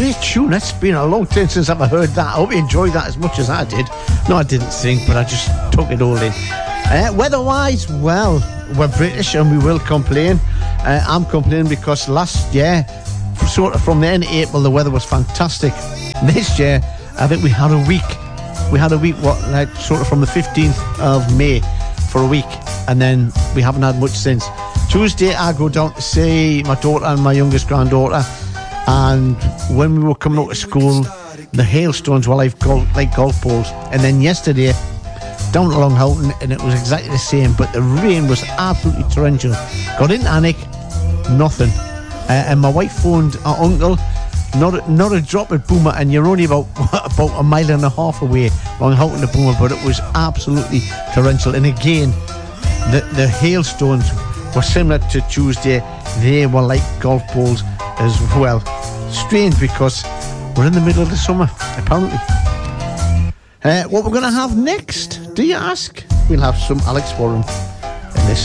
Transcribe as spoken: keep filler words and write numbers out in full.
great tune. It's been a long time since I've heard that. I hope you enjoyed that as much as I did. No, I didn't sing, but I just took it all in. Uh, weather-wise, well, we're British and we will complain. Uh, I'm complaining because last year, sort of from the end of April, the weather was fantastic. This year, I think we had a week. We had a week, what, like sort of from the fifteenth of May for a week, and then we haven't had much since. Tuesday, I go down to see my daughter and my youngest granddaughter, and when we were coming out of school, the hailstones were like golf, like golf balls. And then yesterday, down to Long Houghton, and it was exactly the same, but the rain was absolutely torrential. Got into Alnwick, nothing. Uh, and my wife phoned our uncle, not a, not a drop at Boomer, and you're only about about a mile and a half away, Long Houghton to Boomer, but it was absolutely torrential. And again, the, the hailstones were similar to Tuesday. They were like golf balls as well. Strange, because we're in the middle of the summer, apparently. Uh, what we're going to have next, do you ask? We'll have some Alex Warren.